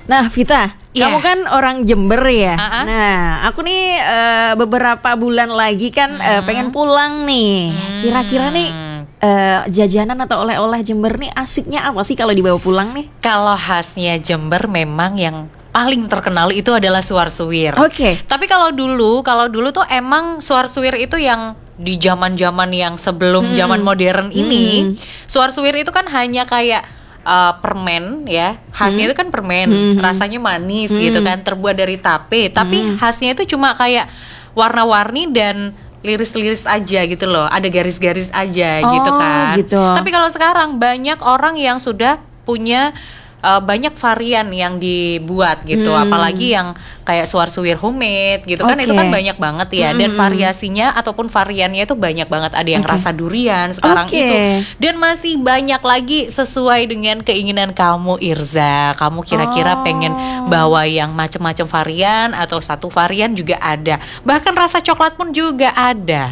Nah, Vita, kamu kan orang Jember ya. Nah, aku nih beberapa bulan lagi kan pengen pulang nih. Kira-kira nih jajanan atau oleh-oleh Jember nih asiknya apa sih kalau dibawa pulang nih? Kalau khasnya Jember memang yang paling terkenal itu adalah suar-suwir. Oke. Tapi kalau dulu tuh emang suar-suwir itu yang di zaman-zaman yang sebelum zaman modern ini, suar-suwir itu kan hanya kayak permen ya, khasnya itu kan permen, rasanya manis gitu kan, terbuat dari tape, tapi khasnya itu cuma kayak warna-warni dan liris-liris aja gitu loh, ada garis-garis aja gitu kan. Gitu. Tapi kalau sekarang banyak orang yang sudah punya banyak varian yang dibuat gitu, apalagi yang kayak suar-suwir homemade gitu kan, itu kan banyak banget ya, dan variasinya ataupun variannya itu banyak banget, ada yang rasa durian sekarang itu, dan masih banyak lagi sesuai dengan keinginan kamu Irza. Kamu kira-kira pengen bawa yang macam-macam varian atau satu varian juga ada, bahkan rasa coklat pun juga ada.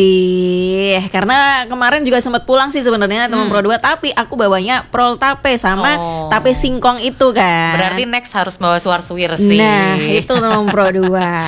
Wih, karena kemarin juga sempat pulang sih sebenarnya teman Pro 2, tapi aku bawanya prol tape sama tape singkong itu kan. Berarti next harus bawa suar-suwir sih. Nah, itu teman Pro 2.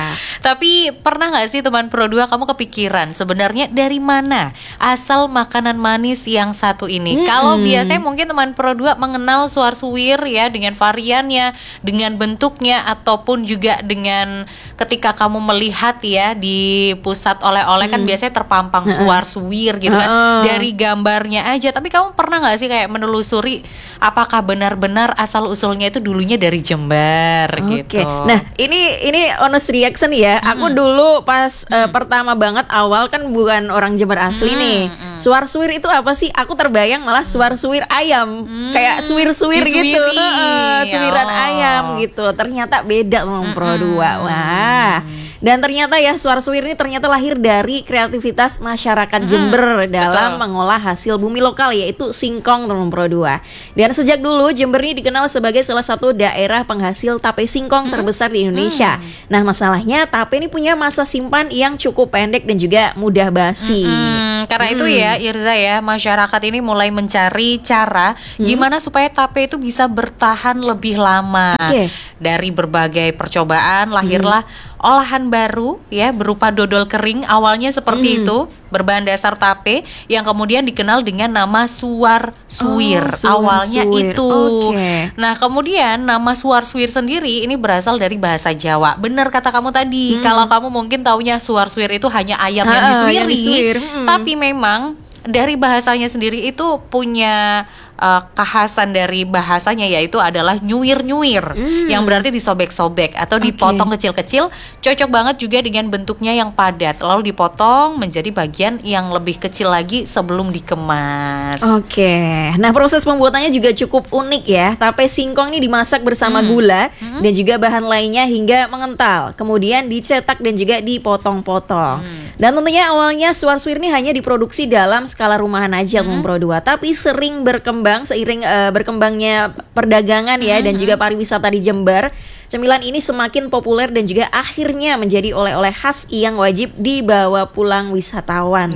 Tapi pernah gak sih teman Pro 2 kamu kepikiran sebenarnya dari mana asal makanan manis yang satu ini? Kalau biasanya mungkin teman Pro 2 mengenal suar-suwir ya dengan variannya, dengan bentuknya, ataupun juga dengan ketika kamu melihat ya di pusat oleh-oleh kan biasanya terpampang suar-suwir gitu kan, dari gambarnya aja. Tapi kamu pernah gak sih kayak menelusuri apakah benar-benar asal usulnya itu dulunya dari Jember gitu? Nah, ini honest reaction ya. Aku dulu pas pertama banget awal kan bukan orang Jember asli nih. Suar-suwir itu apa sih? Aku terbayang malah suar-suwir ayam, kayak suwir-suwir gitu, suwiran ayam gitu. Ternyata beda sama Pro 2. Wah. Dan ternyata ya suar-suwir ini ternyata lahir dari kreativitas masyarakat Jember dalam mengolah hasil bumi lokal, yaitu singkong teman Pro 2. Dan sejak dulu Jember ini dikenal sebagai salah satu daerah penghasil tape singkong terbesar di Indonesia. Nah, masalahnya tape ini punya masa simpan yang cukup pendek dan juga mudah basi. Karena itu ya Irza ya, masyarakat ini mulai mencari cara gimana supaya tape itu bisa bertahan lebih lama. Dari berbagai percobaan lahirlah olahan baru ya berupa dodol kering, awalnya seperti itu, berbahan dasar tape yang kemudian dikenal dengan nama suar-suwir. Awalnya itu. Nah, kemudian nama suar-suwir sendiri ini berasal dari bahasa Jawa. Benar kata kamu tadi. Kalau kamu mungkin taunya suar-suwir itu hanya ayam yang disuwiri, tapi memang dari bahasanya sendiri itu punya kekhasan dari bahasanya, yaitu adalah nyuir-nyuir, yang berarti disobek-sobek atau dipotong kecil-kecil. Cocok banget juga dengan bentuknya yang padat, lalu dipotong menjadi bagian yang lebih kecil lagi sebelum dikemas. Nah, proses pembuatannya juga cukup unik ya. Tape singkong ini dimasak bersama gula dan juga bahan lainnya hingga mengental, kemudian dicetak dan juga dipotong-potong. Dan tentunya awalnya suar-suwir ini hanya diproduksi dalam skala rumahan aja Pro 2, tapi sering berkembang seiring berkembangnya perdagangan ya dan juga pariwisata di Jember. Cemilan ini semakin populer dan juga akhirnya menjadi oleh-oleh khas yang wajib dibawa pulang wisatawan.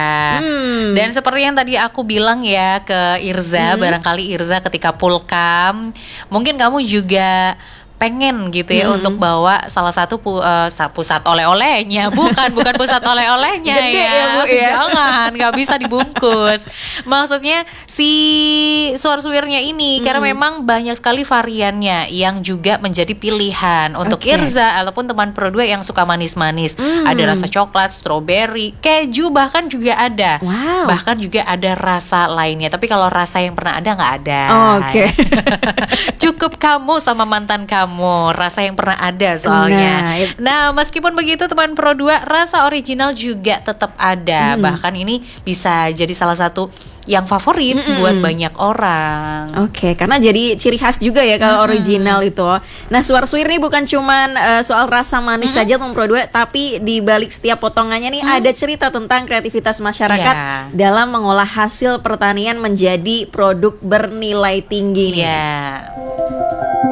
Dan seperti yang tadi aku bilang ya ke Irza, barangkali Irza ketika pulkam mungkin kamu juga pengen gitu ya untuk bawa salah satu pusat oleh-olehnya, bukan pusat oleh-olehnya ya, jangan, nggak bisa dibungkus. Maksudnya si suar-suwirnya ini karena memang banyak sekali variannya yang juga menjadi pilihan untuk Irza ataupun teman Pro 2 yang suka manis-manis. Ada rasa coklat, stroberi, keju, bahkan juga ada. Bahkan juga ada rasa lainnya. Tapi kalau rasa yang pernah ada nggak ada. Cukup kamu sama mantan kamu, rasa yang pernah ada soalnya. Nah, meskipun begitu teman Pro 2, rasa original juga tetap ada. Bahkan ini bisa jadi salah satu yang favorit buat banyak orang. Karena jadi ciri khas juga ya kalau original itu. Nah, suar-suwir ini bukan cuman soal rasa manis saja teman Pro 2, tapi di balik setiap potongannya nih ada cerita tentang kreativitas masyarakat dalam mengolah hasil pertanian menjadi produk bernilai tinggi.